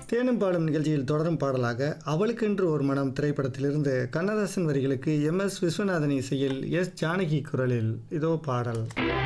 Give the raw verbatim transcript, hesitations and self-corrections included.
தேனும் பாடும் நிகழ்ச்சியில் தொடரும் பாடலாக அவளுக்கென்று ஒரு மனம் திரைப்படத்திலிருந்து கண்ணதாசன் வரிகளுக்கு எம் எஸ் விஸ்வநாதன் இசையில் எஸ் ஜானகி குரலில் இதோ பாடல்.